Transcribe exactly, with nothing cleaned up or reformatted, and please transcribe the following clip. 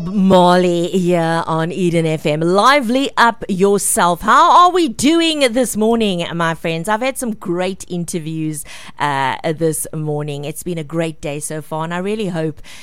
Marley here on Eden F M. Lively up yourself. How are we doing this morning, my friends? I've had some great interviews uh, this morning. It's been a great day so far, and I really hope